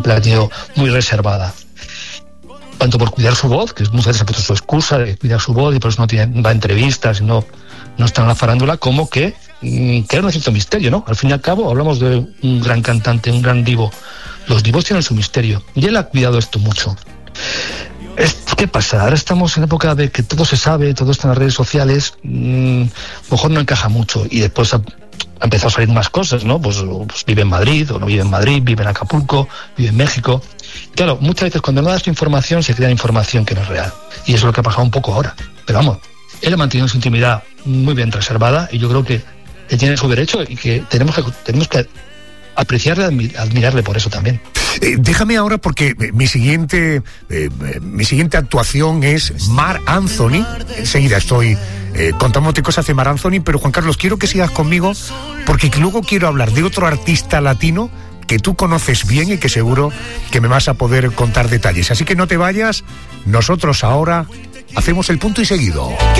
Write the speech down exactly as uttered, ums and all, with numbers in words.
siempre la ha tenido muy reservada. Tanto por cuidar su voz, que muchas veces ha puesto su excusa de cuidar su voz y por eso no tiene, va a entrevistas y no, no está en la farándula, como que crea un cierto misterio, ¿no? Al fin y al cabo hablamos de un gran cantante, un gran divo. Los divos tienen su misterio y él ha cuidado esto mucho. ¿Qué pasa? Ahora estamos en época de que todo se sabe, todo está en las redes sociales, mmm, a lo mejor no encaja mucho, y después ha, ha empezado a salir más cosas, ¿no? Pues, pues vive en Madrid, o no vive en Madrid, vive en Acapulco, vive en México. Claro, muchas veces cuando no das información se crea información que no es real, y eso es lo que ha pasado un poco ahora. Pero vamos, él ha mantenido su intimidad muy bien reservada, y yo creo que él tiene su derecho y que tenemos que, tenemos que apreciarle, admirarle por eso también. Eh, déjame ahora, porque mi siguiente eh, mi siguiente actuación es Marc Anthony. Enseguida estoy eh, contándote cosas de Marc Anthony, pero Juan Carlos, quiero que sigas conmigo, porque luego quiero hablar de otro artista latino que tú conoces bien y que seguro que me vas a poder contar detalles. Así que no te vayas, nosotros ahora hacemos el punto y seguido.